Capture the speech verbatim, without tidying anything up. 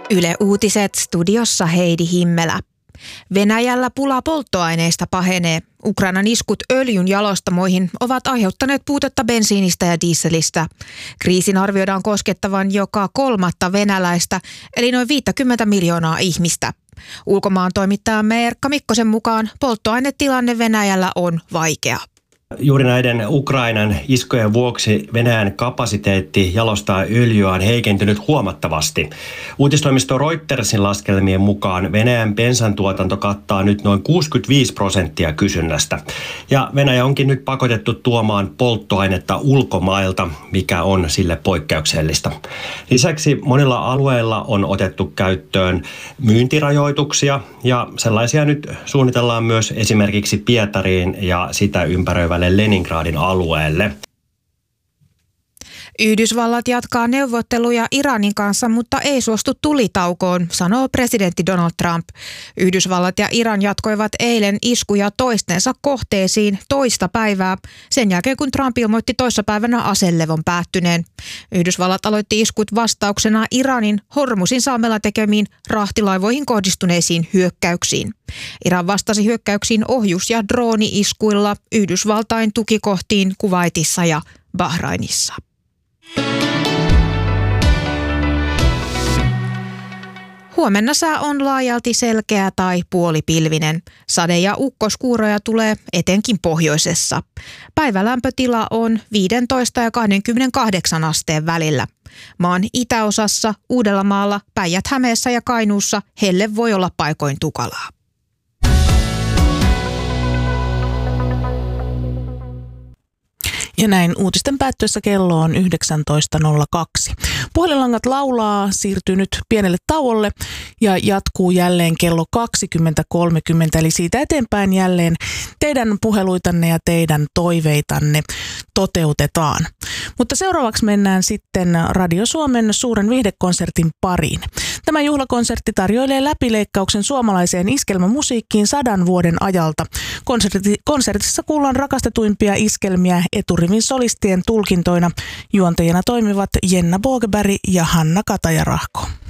Yle Uutiset, studiossa Heidi Himmelä. Venäjällä pula polttoaineista pahenee. Ukrainan iskut öljyn jalostamoihin ovat aiheuttaneet puutetta bensiinistä ja dieselistä. Kriisin arvioidaan koskettavan joka kolmatta venäläistä, eli noin viisikymmentä miljoonaa ihmistä. Ulkomaan toimittajamme Erkka Mikkosen mukaan polttoainetilanne Venäjällä on vaikea. Juuri näiden Ukrainan iskujen vuoksi Venäjän kapasiteetti jalostaa öljyä on heikentynyt huomattavasti. Uutistoimisto Reutersin laskelmien mukaan Venäjän bensan tuotanto kattaa nyt noin kuusikymmentäviisi prosenttia kysynnästä. Ja Venäjä onkin nyt pakotettu tuomaan polttoainetta ulkomailta, mikä on sille poikkeuksellista. Lisäksi monilla alueilla on otettu käyttöön myyntirajoituksia ja sellaisia nyt suunnitellaan myös esimerkiksi Pietariin ja sitä ympäröivälle Leningradin alueelle. Yhdysvallat jatkaa neuvotteluja Iranin kanssa, mutta ei suostu tulitaukoon, sanoo presidentti Donald Trump. Yhdysvallat ja Iran jatkoivat eilen iskuja toistensa kohteisiin toista päivää, sen jälkeen kun Trump ilmoitti toissapäivänä aselevon päättyneen. Yhdysvallat aloitti iskut vastauksena Iranin Hormuzin salmella tekemiin rahtilaivoihin kohdistuneisiin hyökkäyksiin. Iran vastasi hyökkäyksiin ohjus- ja drooni-iskuilla Yhdysvaltain tukikohtiin Kuwaitissa ja Bahrainissa. Huomenna sää on laajalti selkeä tai puolipilvinen. Sade- ja ukkoskuuroja tulee etenkin pohjoisessa. Päivälämpötila on viisitoista ja kaksikymmentäkahdeksan asteen välillä. Maan itäosassa, Uudellamaalla, Päijät-Hämeessä ja Kainuussa helle voi olla paikoin tukalaa. Ja näin uutisten päättyessä kello on yhdeksäntoista nolla kaksi. Puhelinlangat laulaa, siirtyy nyt pienelle tauolle ja jatkuu jälleen kello kaksikymmentä kolmekymmentä. Eli siitä eteenpäin jälleen teidän puheluitanne ja teidän toiveitanne toteutetaan. Mutta seuraavaksi mennään sitten Radio Suomen suuren viihdekonsertin pariin. Tämä juhlakonsertti tarjoilee läpileikkauksen suomalaiseen iskelmämusiikkiin sadan vuoden ajalta. Konsertti, konsertissa kuullaan rakastetuimpia iskelmiä eturivin solistien tulkintoina. Juontajina toimivat Jenna Bogeberg ja Hanna Kataja-Rahko.